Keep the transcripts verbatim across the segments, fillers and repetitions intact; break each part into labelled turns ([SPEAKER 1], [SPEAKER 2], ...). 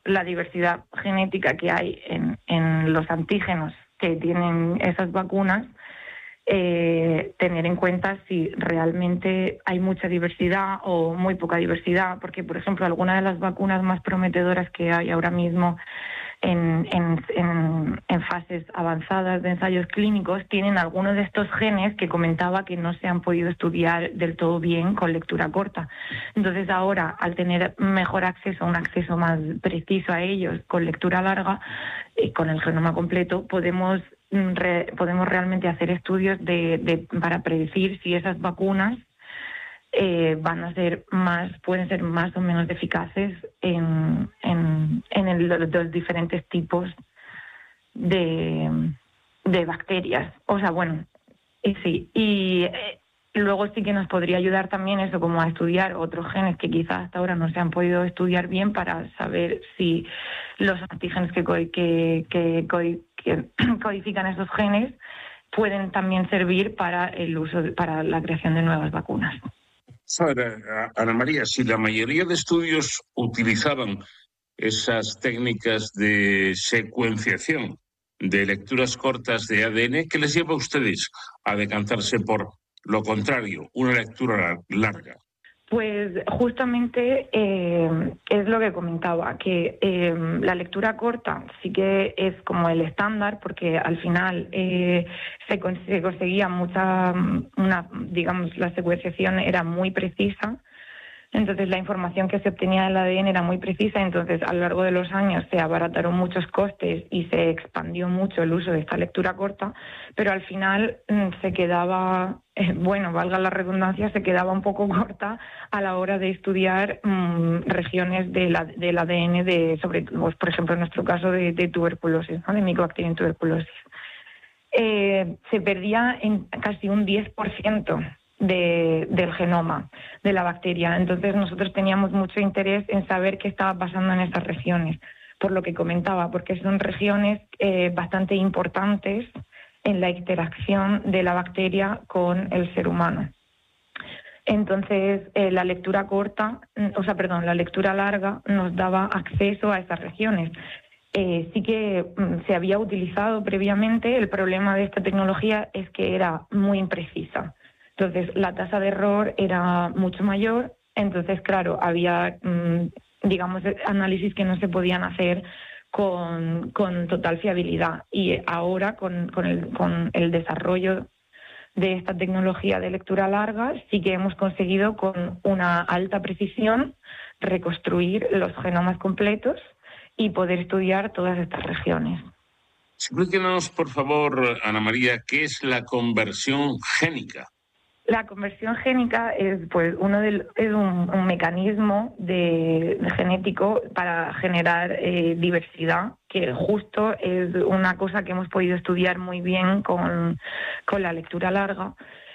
[SPEAKER 1] la diversidad genética que hay en, en los antígenos que tienen esas vacunas, eh, tener en cuenta si realmente hay mucha diversidad o muy poca diversidad, porque, por ejemplo, algunas de las vacunas más prometedoras que hay ahora mismo en, en, en, en fases avanzadas de ensayos clínicos tienen algunos de estos genes que comentaba que no se han podido estudiar del todo bien con lectura corta. Entonces ahora, al tener mejor acceso, un acceso más preciso a ellos con lectura larga y con el genoma completo, podemos Re, podemos realmente hacer estudios de, de, para predecir si esas vacunas eh, van a ser más, pueden ser más o menos eficaces en, en, en el, los diferentes tipos de, de bacterias. O sea, bueno, y sí, y eh, luego sí que nos podría ayudar también eso, como a estudiar otros genes que quizás hasta ahora no se han podido estudiar bien para saber si los antígenos que, que, que, que codifican esos genes pueden también servir para el uso, de, para la creación de nuevas vacunas.
[SPEAKER 2] Ahora, Ana María, si la mayoría de estudios utilizaban esas técnicas de secuenciación, de lecturas cortas de A D N, ¿qué les lleva a ustedes a decantarse por lo contrario, una lectura larga?
[SPEAKER 1] Pues justamente eh, es lo que comentaba, que eh, la lectura corta sí que es como el estándar, porque al final eh, se, cons- se conseguía mucha, una, digamos, la secuenciación era muy precisa. Entonces la información que se obtenía del A D N era muy precisa, entonces a lo largo de los años se abarataron muchos costes y se expandió mucho el uso de esta lectura corta, pero al final mmm, se quedaba, eh, bueno, valga la redundancia, se quedaba un poco corta a la hora de estudiar mmm, regiones de la, del A D N, de, sobre pues, por ejemplo en nuestro caso de, de tuberculosis, ¿no? De Mycobacterium tuberculosis. Eh, se perdía en casi un diez por ciento de, del genoma de la bacteria. Entonces nosotros teníamos mucho interés en saber qué estaba pasando en estas regiones, por lo que comentaba, porque son regiones eh, bastante importantes en la interacción de la bacteria con el ser humano. Entonces, eh, la lectura corta, o sea, perdón, la lectura larga nos daba acceso a esas regiones. Eh, sí que mm, se había utilizado previamente. El problema de esta tecnología es que era muy imprecisa. Entonces, la tasa de error era mucho mayor. Entonces, claro, había, mmm, digamos, análisis que no se podían hacer con, con total fiabilidad. Y ahora, con, con, el, con el desarrollo de esta tecnología de lectura larga, sí que hemos conseguido con una alta precisión reconstruir los genomas completos y poder estudiar todas estas regiones.
[SPEAKER 2] Explíquenos, por favor, Ana María, ¿qué es la conversión génica?
[SPEAKER 1] La conversión génica es, pues, uno del, es un, un mecanismo de, de genético para generar eh, diversidad, que justo es una cosa que hemos podido estudiar muy bien con, con la lectura larga.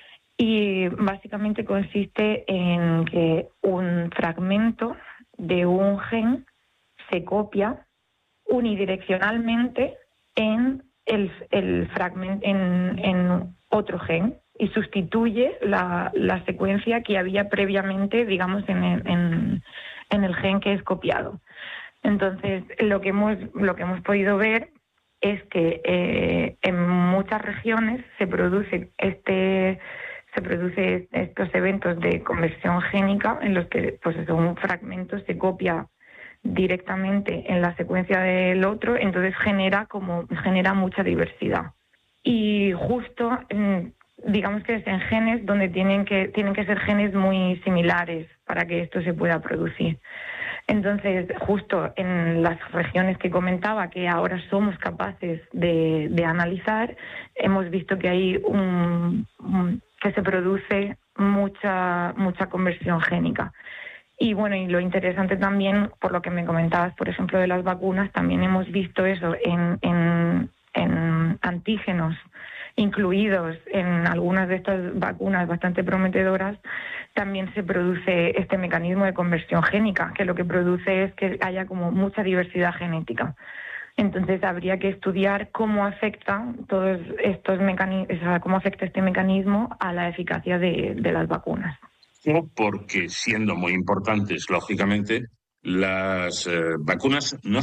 [SPEAKER 1] Y básicamente consiste en que un fragmento de un gen se copia unidireccionalmente en el, el fragmento en, en otro gen y sustituye la, la secuencia que había previamente, digamos, en el, en, en el gen que es copiado. Entonces, lo que hemos, lo que hemos podido ver es que eh, en muchas regiones se produce este se produce estos eventos de conversión génica en los que, pues, un fragmento se copia directamente en la secuencia del otro, entonces genera como genera mucha diversidad. Y justo digamos que es en genes donde tienen que tienen que ser genes muy similares para que esto se pueda producir. Entonces, justo en las regiones que comentaba, que ahora somos capaces de, de analizar, hemos visto que hay un, un que se produce mucha mucha conversión génica. Y bueno, y lo interesante también, por lo que me comentabas, por ejemplo, de las vacunas, también hemos visto eso en, en, en antígenos incluidos en algunas de estas vacunas bastante prometedoras. También se produce este mecanismo de conversión génica, que lo que produce es que haya como mucha diversidad genética. Entonces habría que estudiar cómo afecta todos estos mecanismos, o sea, cómo afecta este mecanismo a la eficacia de, de las vacunas.
[SPEAKER 2] Porque, siendo muy importantes, lógicamente, las eh, vacunas no